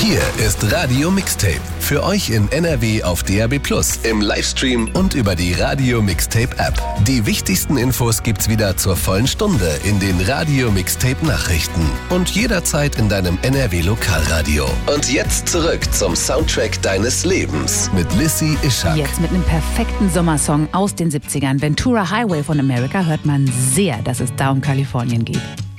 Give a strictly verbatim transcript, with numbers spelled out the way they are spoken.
Hier ist Radio Mixtape. Für euch in N R W auf D A B plus, im Livestream und über die Radio Mixtape App. Die wichtigsten Infos gibt's wieder zur vollen Stunde in den Radio Mixtape Nachrichten und jederzeit in deinem N R W Lokalradio. Und jetzt zurück zum Soundtrack deines Lebens mit Lissy Ishak. Jetzt mit einem perfekten Sommersong aus den siebzigern. Ventura Highway von America hört man sehr, dass es da um Kalifornien geht.